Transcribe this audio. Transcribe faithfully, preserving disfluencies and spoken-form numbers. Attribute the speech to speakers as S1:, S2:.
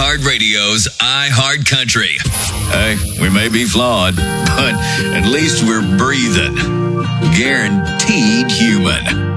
S1: iHeartRadio's iHeartCountry. Hey, we may be flawed, but at least we're breathing. Guaranteed human.